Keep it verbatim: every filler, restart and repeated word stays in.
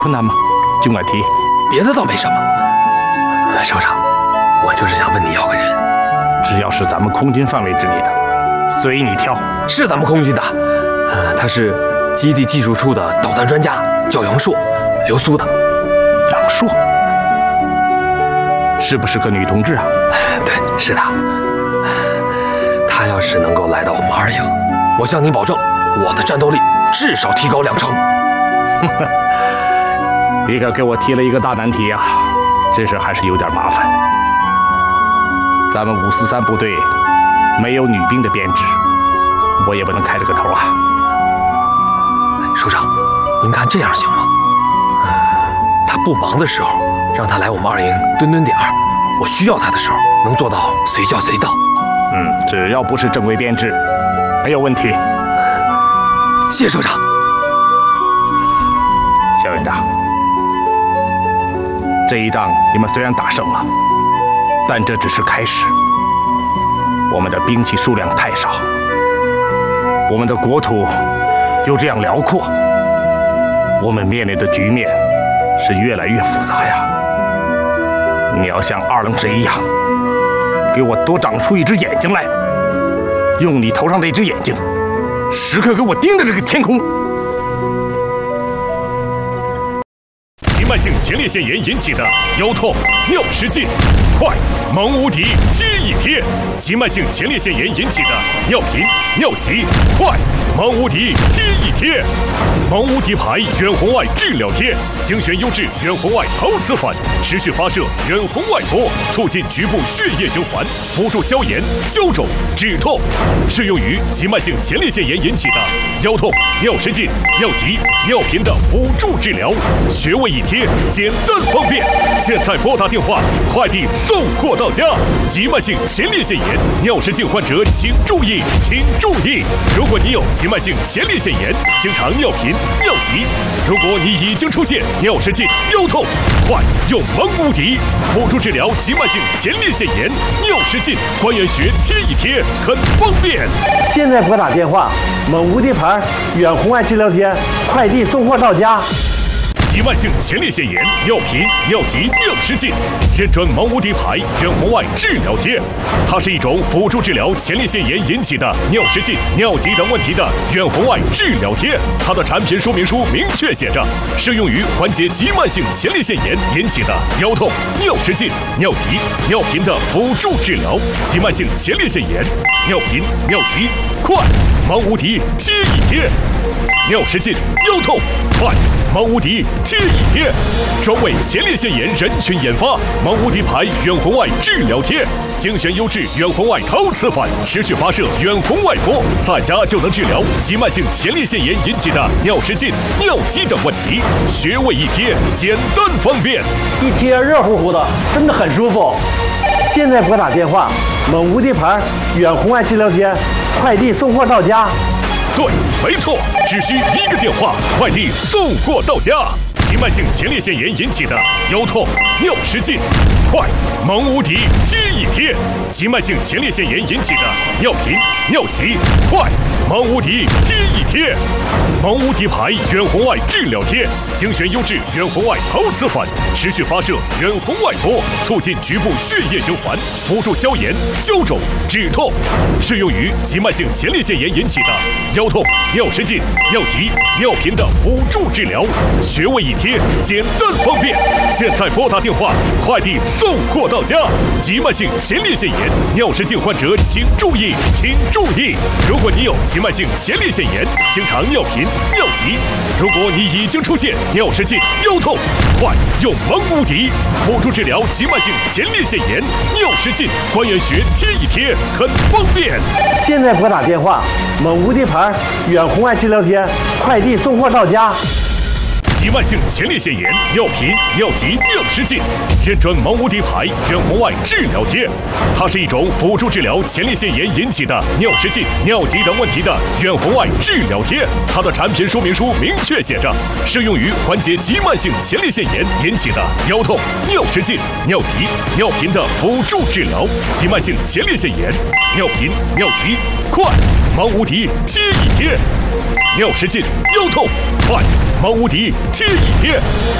困难吗？尽管提。 别的倒没什么。首长，我就是想问你要个人， 只要是咱们空军范围之内的，随你挑。 是咱们空军的，呃，他是基地技术处的导弹专家，叫杨硕，留苏的。 杨硕，是不是个女同志啊？ 对，是她。她要是能够来到我们二营，我向您保证，我的战斗力至少提高两成。 你可给我提了一个大难题啊！这事还是有点麻烦。咱们五四三部队没有女兵的编制，我也不能开这个头啊。 首长，您看这样行吗？他不忙的时候，让他来我们二营蹲蹲点儿；我需要他的时候，能做到随叫随到。 嗯，只要不是正规编制，没有问题。 谢首长。 肖营长，这一仗你们虽然打胜了，但这只是开始。我们的兵器数量太少，我们的国土又这样辽阔，我们面临的局面是越来越复杂呀。你要像二愣神一样，给我多长出一只眼睛来，用你头上这只眼睛，时刻给我盯着这个天空。 急慢性前列腺炎引起的腰痛、尿失禁，快蒙无敌贴一贴；急慢性前列腺炎引起的尿频、尿急，快蒙无敌贴一贴。蒙无敌牌远红外治疗贴，精选优质远红外陶瓷粉，持续发射远红外波，促进局部血液循环，辅助消炎、消肿、止痛，适用于急慢性前列腺炎引起的腰痛、尿失禁、尿急、尿频的辅助治疗，穴位一贴，简单方便。现在拨打电话，快递送货到家。急慢性前列腺炎、尿失禁患者请注意，请注意！如果你有急慢性前列腺炎，经常尿频、尿急，如果你已经出现尿失禁、腰痛，快用蒙无敌辅助治疗急慢性前列腺炎、尿失禁，关元穴贴一贴，很方便。 现在拨打电话，蒙无敌牌远红外治疗贴，快递送货到家。 急慢性前列腺炎、尿频、尿急、尿失禁，认准蒙无敌牌远红外治疗贴。它是一种辅助治疗前列腺炎引起的尿失禁、尿急等问题的远红外治疗贴。它的产品说明书明确写着，适用于缓解急慢性前列腺炎引起的腰痛、尿失禁、尿急、尿频的辅助治疗。急慢性前列腺炎、尿频、尿急，快蒙无敌贴一贴。尿失禁、腰痛，快蒙无敌贴一贴，专为前列腺炎人群研发。蒙无敌牌远红外治疗贴，精选优质远红外陶瓷粉，持续发射远红外波，在家就能治疗急慢性前列腺炎引起的尿失禁、尿急等问题。穴位一贴，简单方便， 一贴热乎乎的，真的很舒服。现在拨打电话，蒙无敌牌远红外治疗贴，快递送货到家。 对，没错，只需一个电话，快递送货到家。急慢性前列腺炎引起的腰痛、尿失禁，快蒙无敌贴一贴；急慢性前列腺炎引起的尿频、尿急，快蒙无敌贴一贴。蒙无敌牌远红外治疗贴，精选优质远红外陶瓷粉，持续发射远红外波，促进局部血液循环，辅助消炎、消肿、止痛，适用于急慢性前列腺炎引起的腰痛、尿失禁、尿急、尿频的辅助治疗。穴位一贴，简单方便。现在拨打电话，快递送货到家。急慢性前列腺炎、尿失禁患者请注意，请注意！如果你有急慢性前列腺炎，经常尿频、尿急，如果你已经出现尿失禁、腰痛，快用蒙无敌辅助治疗急慢性前列腺炎、尿失禁，关元穴贴一贴，很方便。 现在拨打电话，蒙无敌牌远红外治疗贴，快递送货到家。 急慢性前列腺炎、尿频、尿急、尿失禁，认准蒙无敌牌远红外治疗贴。它是一种辅助治疗前列腺炎引起的尿失禁、尿急等问题的远红外治疗贴。它的产品说明书明确写着，适用于缓解急慢性前列腺炎引起的腰痛、尿失禁、尿急、尿频的辅助治疗。急慢性前列腺炎、尿频、尿急，快蒙无敌贴一贴；尿失禁、腰痛，快蒙无敌贴一贴。